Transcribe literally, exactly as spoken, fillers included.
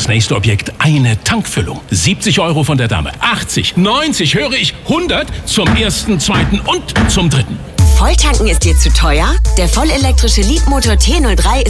das nächste Objekt eine Tankfüllung. siebzig Euro von der Dame, achtzig, neunzig, höre ich, hundert zum ersten, zweiten und zum dritten. Volltanken ist dir zu teuer? Der vollelektrische Leapmotor T null drei